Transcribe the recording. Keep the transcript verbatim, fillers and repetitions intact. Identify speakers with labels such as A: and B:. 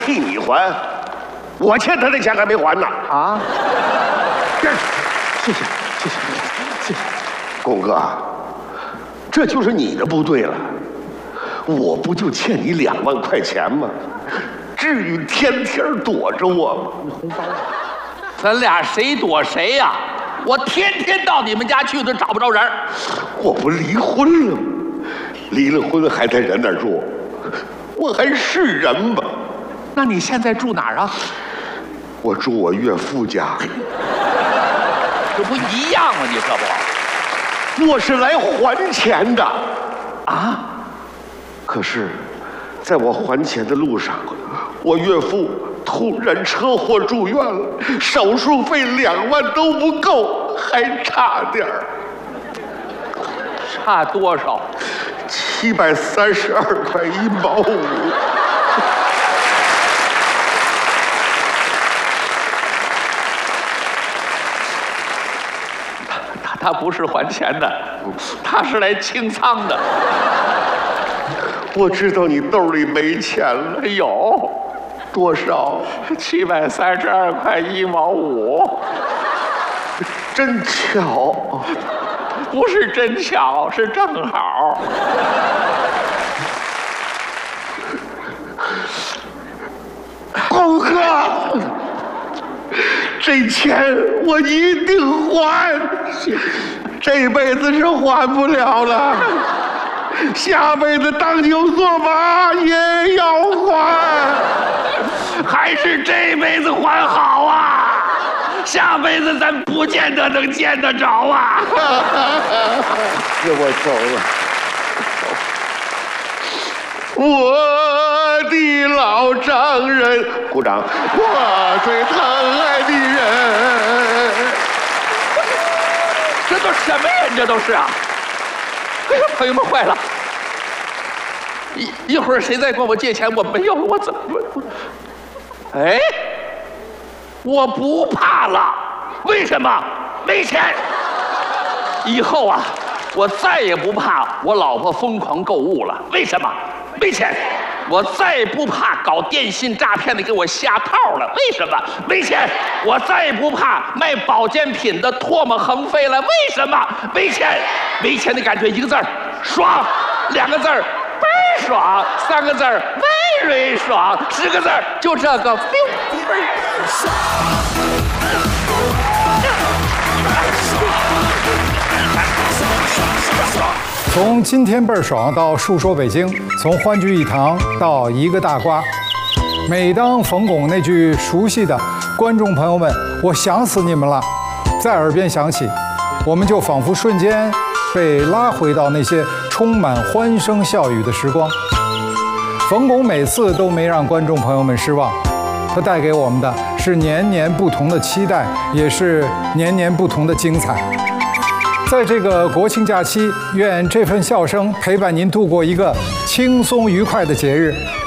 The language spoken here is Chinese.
A: 替你还，我欠他的钱还没还呢。
B: 啊？谢谢，谢谢，谢谢，
A: 公哥，这就是你的不对了。我不就欠你两万块钱吗？至于天天躲着我吗？
B: 红包，
C: 咱俩谁躲谁呀、啊？我天天到你们家去都找不着人。
A: 我不离婚了吗？离了婚还在人那儿住，我还是人吗？
C: 那你现在住哪儿啊？
A: 我住我岳父家。
C: 这不一样吗？你这
A: 不，我是来还钱的
C: 啊。
A: 可是，在我还钱的路上，我岳父突然车祸住院了，手术费两万都不够，还差点儿。
C: 差多少？
A: 七百三十二块一毛五。
C: 他他不是还钱的，他是来清仓的。
A: 我知道你兜里没钱了，
C: 有
A: 多少？
C: 七百三十二块一毛五。
A: 真巧，
C: 不是真巧，是正好。
A: 公哥，这钱我一定还，这辈子是还不了了。下辈子当牛做马也要还，
C: 还是这辈子还好啊！下辈子咱不见得能见得着啊！
A: 让我走了。我的老丈人，鼓掌。我最疼爱的人，
C: 这都什么人？这都是啊！朋友们，坏了！一一会儿谁再管我借钱，我没有了，我怎么？哎，我不怕了，为什么？没钱。以后啊，我再也不怕我老婆疯狂购物了，为什么？没钱。我再也不怕搞电信诈骗的给我下套了，为什么？没钱。我再也不怕卖保健品的唾沫横飞了，为什么？没钱。没钱的感觉一个字儿爽，两个字儿倍儿爽，三个字儿 very 爽，十个字儿就这个 feel 倍儿爽。
D: 从今天倍儿爽到述说北京，从欢聚一堂到一个大瓜。每当冯巩那句熟悉的“观众朋友们，我想死你们了”在耳边响起，我们就仿佛瞬间被拉回到那些充满欢声笑语的时光。冯巩每次都没让观众朋友们失望，他带给我们的是年年不同的期待，也是年年不同的精彩。在这个国庆假期，愿这份笑声陪伴您度过一个轻松愉快的节日。